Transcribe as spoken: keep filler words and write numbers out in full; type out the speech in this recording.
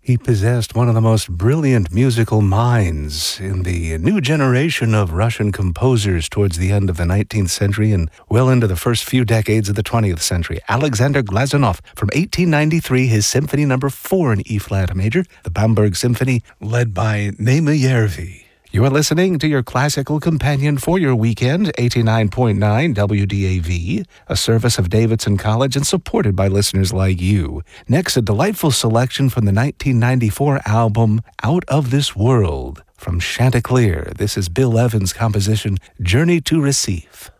He possessed one of the most brilliant musical minds in the new generation of Russian composers towards the end of the nineteenth century and well into the first few decades of the twentieth century. Alexander Glazunov, from eighteen ninety-three, his Symphony Number Four in E-flat major, the Bamberg Symphony, led by Nemayervi. You are listening to your classical companion for your weekend, eighty-nine point nine W D A V, a service of Davidson College and supported by listeners like you. Next, a delightful selection from the nineteen ninety-four album Out of This World from Chanticleer. This is Bill Evans' composition, Journey to Recife.